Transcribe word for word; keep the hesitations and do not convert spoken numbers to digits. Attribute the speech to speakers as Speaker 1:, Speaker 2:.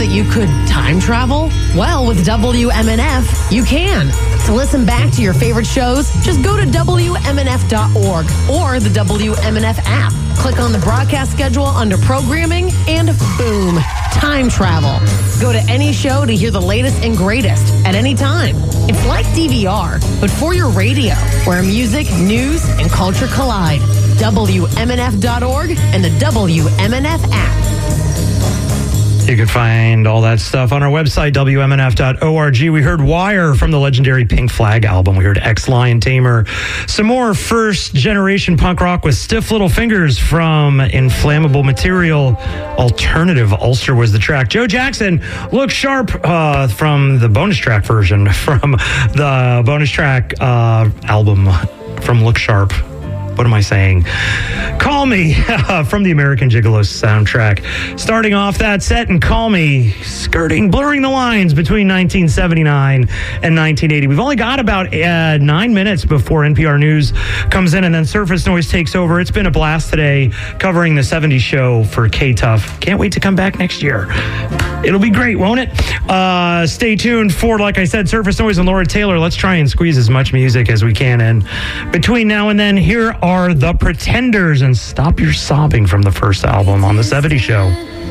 Speaker 1: that you could time travel? Well, with W M N F, you can. To listen back to your favorite shows, just go to W M N F dot org or the W M N F app. Click on the broadcast schedule under programming and boom, time travel. Go to any show to hear the latest and greatest at any time. It's like D V R, but for your radio, where music, news, and culture collide. W M N F dot org and the W M N F app.
Speaker 2: You can find all that stuff on our website, W M N F dot org. We heard Wire from the legendary Pink Flag album. We heard Ex-Lion Tamer. Some more first-generation punk rock with Stiff Little Fingers from Inflammable Material. Alternative Ulster was the track. Joe Jackson, Look Sharp uh, from the bonus track version from the bonus track uh, album from Look Sharp. What am I saying? Call Me from the American Gigolo soundtrack. Starting off that set and Call Me, skirting, blurring the lines between nineteen seventy-nine and nineteen eighty. We've only got about uh, nine minutes before N P R News comes in and then Surface Noise takes over. It's been a blast today covering the seventies show for K-Tuff. Can't wait to come back next year. It'll be great, won't it? Uh, stay tuned for, like I said, Surface Noise and Laura Taylor. Let's try and squeeze as much music as we can in. Between now and then, here are The Pretenders and Stop Your Sobbing from the first album on The seventies Show.